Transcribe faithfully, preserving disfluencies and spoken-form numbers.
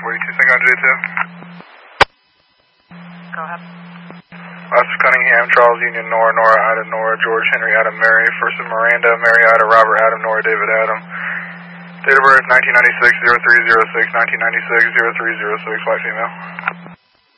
forty-two, second on J two. Go ahead. Oscar Cunningham, Charles Union, Nora, Nora, Ida, Nora, George, Henry, Adam, Mary, First and Miranda, Mary, Ida, Robert, Adam, Nora, David, Adam. Date of birth, nineteen ninety-six, oh three oh six, nineteen ninety-six, oh three oh six, white female.